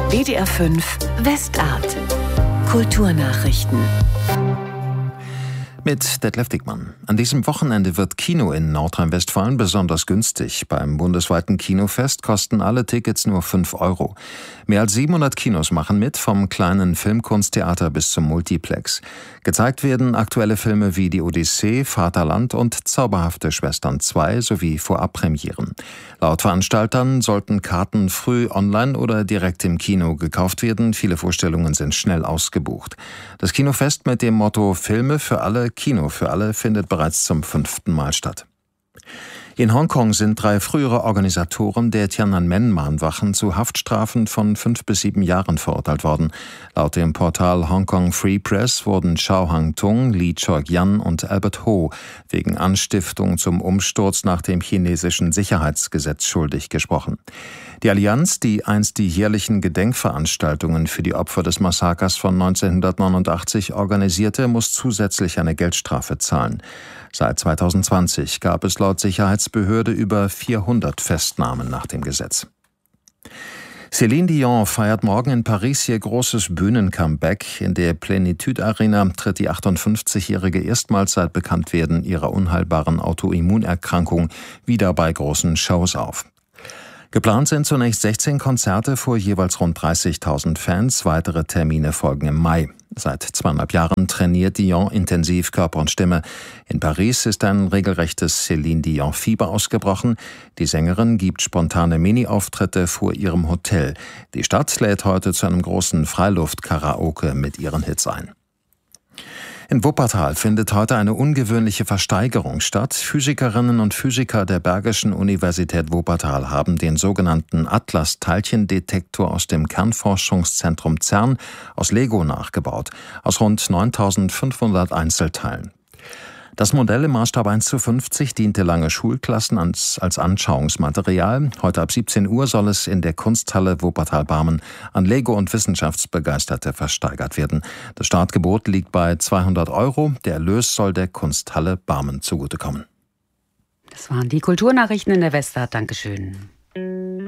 WDR 5 Westart. Kulturnachrichten. Mit Detlef Dickmann. An diesem Wochenende wird Kino in Nordrhein-Westfalen besonders günstig. Beim bundesweiten Kinofest kosten alle Tickets nur 5 €. Mehr als 700 Kinos machen mit, vom kleinen Filmkunsttheater bis zum Multiplex. Gezeigt werden aktuelle Filme wie Die Odyssee, Vaterland und Zauberhafte Schwestern 2 sowie Vorabpremieren. Laut Veranstaltern sollten Karten früh online oder direkt im Kino gekauft werden. Viele Vorstellungen sind schnell ausgebucht. Das Kinofest mit dem Motto Filme für alle, Kino für alle findet bereits zum 5. Mal statt. In Hongkong sind 3 frühere Organisatoren der Tiananmen-Mahnwachen zu Haftstrafen von 5 bis 7 Jahren verurteilt worden. Laut dem Portal Hong Kong Free Press wurden Chao Hang-tung, Lee Chok-yan und Albert Ho wegen Anstiftung zum Umsturz nach dem chinesischen Sicherheitsgesetz schuldig gesprochen. Die Allianz, die einst die jährlichen Gedenkveranstaltungen für die Opfer des Massakers von 1989 organisierte, muss zusätzlich eine Geldstrafe zahlen. Seit 2020 gab es laut Sicherheitsbehörde über 400 Festnahmen nach dem Gesetz. Céline Dion feiert morgen in Paris ihr großes Bühnencomeback. In der Plénitude Arena tritt die 58-Jährige erstmals seit Bekanntwerden ihrer unheilbaren Autoimmunerkrankung wieder bei großen Shows auf. Geplant sind zunächst 16 Konzerte vor jeweils rund 30.000 Fans. Weitere Termine folgen im Mai. Seit 2,5 Jahren trainiert Dion intensiv Körper und Stimme. In Paris ist ein regelrechtes Céline Dion-Fieber ausgebrochen. Die Sängerin gibt spontane Mini-Auftritte vor ihrem Hotel. Die Stadt lädt heute zu einem großen Freiluft-Karaoke mit ihren Hits ein. In Wuppertal findet heute eine ungewöhnliche Versteigerung statt. Physikerinnen und Physiker der Bergischen Universität Wuppertal haben den sogenannten Atlas-Teilchendetektor aus dem Kernforschungszentrum CERN aus Lego nachgebaut, aus rund 9.500 Einzelteilen. Das Modell im Maßstab 1:50 diente lange Schulklassen als Anschauungsmaterial. Heute ab 17 Uhr soll es in der Kunsthalle Wuppertal-Barmen an Lego- und Wissenschaftsbegeisterte versteigert werden. Das Startgebot liegt bei 200 €. Der Erlös soll der Kunsthalle Barmen zugutekommen. Das waren die Kulturnachrichten in der Westart. Dankeschön.